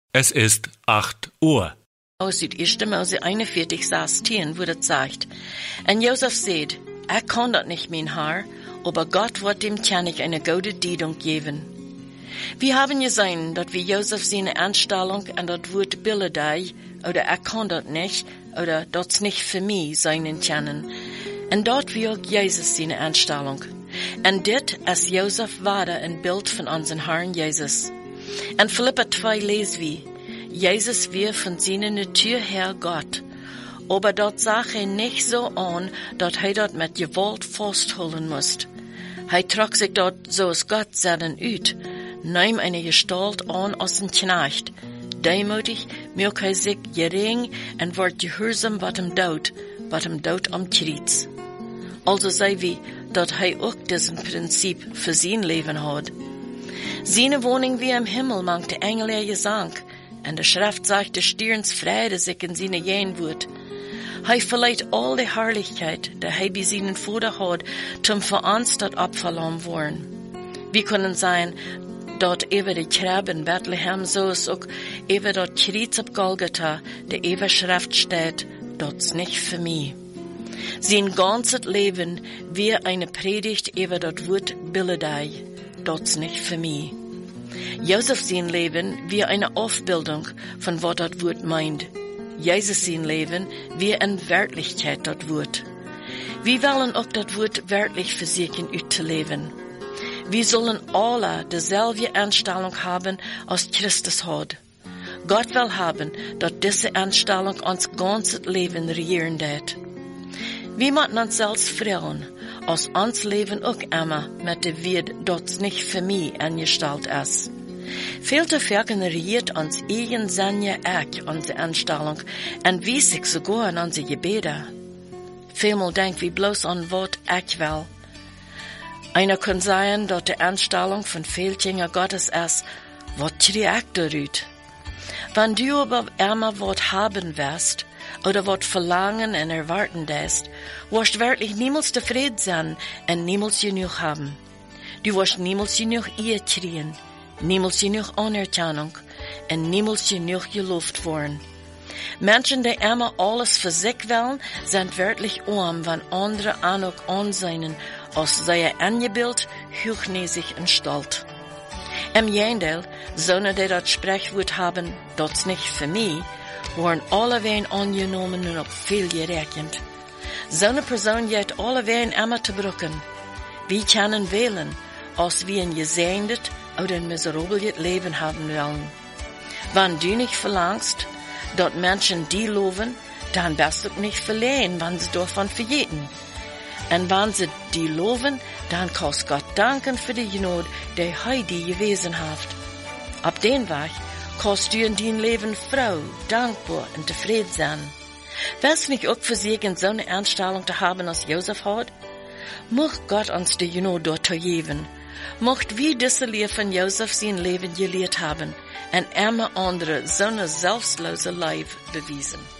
Es ist 8 Uhr. Aus 1. Mose 41, 16, wo das sagt. Und Josef sagt, kann das nicht, mein Herr, aber Gott wird dem König eine gute Diedung geben. Wir haben gesehen, dass wir Josef seine Anstellung an das Wort Billedei, oder kann das nicht, oder das nicht für mich sein können. Und dort wie auch Jesus seine Anstellung. Und dit als Josef war ein Bild von unserem Herrn Jesus. In Philipper 2 lesen wir, Jesus wir von seiner Natur her Gott. Aber dort sah er nicht so an, dass er dort mit Gewalt festholen musste. Er trug sich dort so als Gott seinen ut, nahm eine Gestalt an als ein Knecht. Demutig mög er sich gering und wird gehorsam wat hem dood am Kreuz. Also sei wie, dass er auch diesen Prinzip für sein Leben hat. Seine Wohnung wie im Himmel mangt der Engel ihr Gesang, und der Schrift sagt, der Stirns Freude sich in seine Jenwut. Er verleiht all die Herrlichkeit, der er bei seinen Vater hat, zum für uns dort abverlangt worden. Wir können sein, dort über die Krab in Bethlehem, so ist auch über dort Kreuz auf Golgatha, der über Schrift steht, dort's nicht für mich. Sein ganzes Leben wie eine Predigt über das Wort Billedei, dort's nicht für mich. Josef sein Leben wie eine Aufbildung von was das Wort meint. Jesus sein Leben wie in Wörtlichkeit das Wort. Wir wollen auch das Wort wörtlich versuchen auszuleben. Wir sollen alle dieselbe Einstellung haben, als Christus hat. Gott will haben, dass diese Einstellung uns ganzes Leben regieren wird. Wir müssen uns selbst fragen, als uns Leben auch immer mit dem Wort, das nicht für mich angestellt ist. Viel zu viel generiert uns eigen Sinn auch unsere Einstellung und wie sich sogar an unsere Gebete. Vielmal denken wir bloß an was ich will. Einer kann sagen, dass die Einstellung von vielen Kindern Gottes ist, was kriege ich daraus? Wenn du aber immer was haben wirst, oder was verlangen und erwarten lässt, wirst wirklich niemals zufrieden sein und niemals genug haben. Du wirst niemals genug Ehe kriegen, niemals genug Anerkennung und niemals genug gelobt werden. Menschen, die immer alles für sich wollen, sind wirklich arm, wenn andere auch ansehen, als sei Angebild, hochnäsig und stolz. Im Gegenteil, sollen die das Sprichwort haben, das nicht für mich, worden alle ween angenommen und auf viel gerechnet. So eine Person geht alle ween immer zu brücken. Wir können wählen, als wir ein gesegntes oder ein miserables Leben haben wollen. Wenn du nicht verlangst, dass Menschen die loben, dann wirst du nicht verlieren, wenn sie davon verjeten. Und wenn sie die loben, dann kannst Gott danken für die Gnade, die er dir gewesen hat. Ab den Weg kannst du in dein Leben froh, dankbar und zufrieden sein. Wär's nicht auch für sich so eine Einstellung zu haben, als Josef hat? Möcht Gott uns die Gnade dort geben. Möcht wir diese Lehre von Josef sein Leben gelehrt haben und immer andere so eine selbstlose Leib bewiesen.